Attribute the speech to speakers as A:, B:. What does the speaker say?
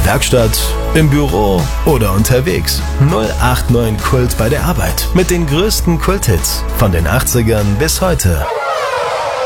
A: Werkstatt, im Büro oder unterwegs. 089 Kult bei der Arbeit. Mit den größten Kulthits von den 80ern bis heute.